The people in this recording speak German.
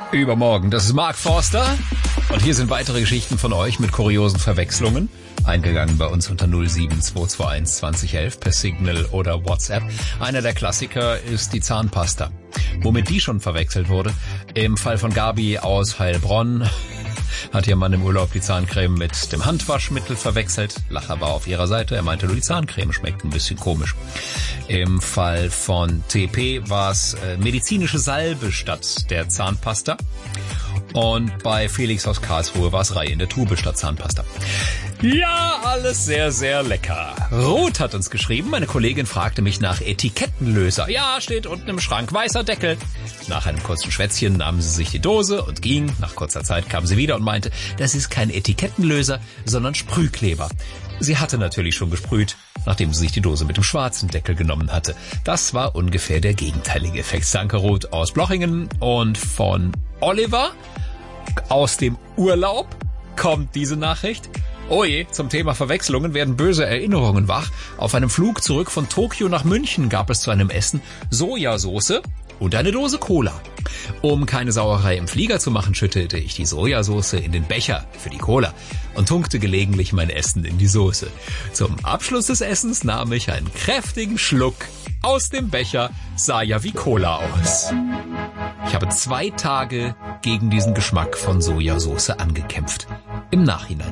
übermorgen. Das ist Mark Forster. Und hier sind weitere Geschichten von euch mit kuriosen Verwechslungen. Eingegangen bei uns unter 07221 2011 per Signal oder WhatsApp. Einer der Klassiker ist die Zahnpasta. Womit die schon verwechselt wurde. Im Fall von Gabi aus Heilbronn hat ihr Mann im Urlaub die Zahncreme mit dem Handwaschmittel verwechselt. Lacher war auf ihrer Seite. Er meinte nur, die Zahncreme schmeckt ein bisschen komisch. Im Fall von TP war es medizinische Salbe statt der Zahnpasta. Und bei Felix aus Karlsruhe war es Reihe in der Tube statt Zahnpasta. Ja, alles sehr, sehr lecker. Ruth hat uns geschrieben, meine Kollegin fragte mich nach Etikettenlöser. Ja, steht unten im Schrank, weißer Deckel. Nach einem kurzen Schwätzchen nahmen sie sich die Dose und ging. Nach kurzer Zeit kam sie wieder und meinte, das ist kein Etikettenlöser, sondern Sprühkleber. Sie hatte natürlich schon gesprüht, nachdem sie sich die Dose mit dem schwarzen Deckel genommen hatte. Das war ungefähr der gegenteilige Effekt. Danke Ruth aus Blochingen. Und von Oliver aus dem Urlaub kommt diese Nachricht. Oje, zum Thema Verwechslungen werden böse Erinnerungen wach. Auf einem Flug zurück von Tokio nach München gab es zu einem Essen Sojasauce und eine Dose Cola. Um keine Sauerei im Flieger zu machen, schüttete ich die Sojasauce in den Becher für die Cola und tunkte gelegentlich mein Essen in die Soße. Zum Abschluss des Essens nahm ich einen kräftigen Schluck aus dem Becher, sah ja wie Cola aus. Ich habe 2 Tage gegen diesen Geschmack von Sojasauce angekämpft. Im Nachhinein.